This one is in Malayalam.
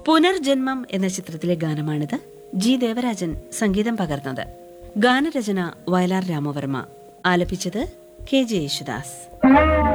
പുനർജന്മം എന്ന ചിത്രത്തിലെ ഗാനമാണിത്. ജി ദേവരാജൻ സംഗീതം പകർന്നത്. ഗാനരചന വയലാർ രാമവർമ്മ. ആലപിച്ചത് കെ ജെ യേശുദാസ്.